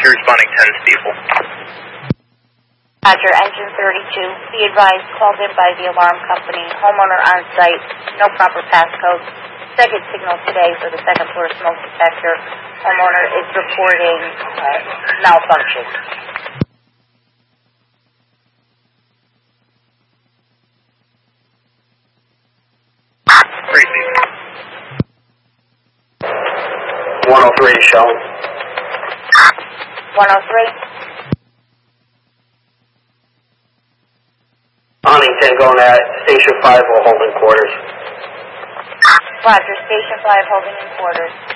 Roger, responding 10 Steeple. Roger, engine 32. Be advised, called in by the alarm company. Homeowner on site, no proper passcode. Second signal today for the second floor smoke detector. Homeowner is reporting malfunction. Three Steeple. 103 shown. 103. Huntington going at Station 5 or holding quarters. Roger, Station 5 holding in quarters.